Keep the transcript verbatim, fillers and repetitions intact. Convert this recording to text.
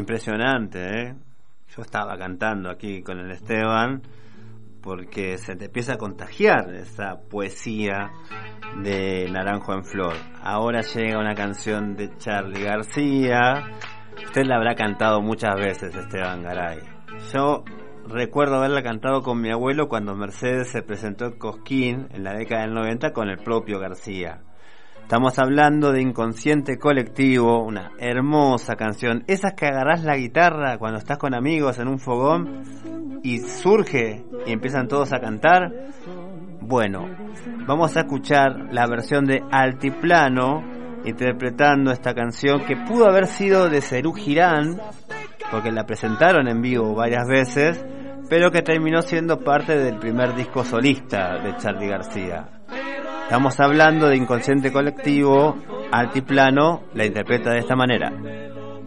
Impresionante, ¿eh? Yo estaba cantando aquí con el Esteban porque se te empieza a contagiar esa poesía de Naranjo en Flor. Ahora llega una canción de Charly García. Usted la habrá cantado muchas veces, Esteban Garay. Yo recuerdo haberla cantado con mi abuelo cuando Mercedes se presentó en Cosquín en la década del noventa con el propio García. Estamos hablando de Inconsciente Colectivo, una hermosa canción. Esas que agarrás la guitarra cuando estás con amigos en un fogón y surge y empiezan todos a cantar. Bueno, vamos a escuchar la versión de Altiplano interpretando esta canción que pudo haber sido de Serú Girán, porque la presentaron en vivo varias veces, pero que terminó siendo parte del primer disco solista de Charly García. Estamos hablando de Inconsciente Colectivo. Altiplano la interpreta de esta manera.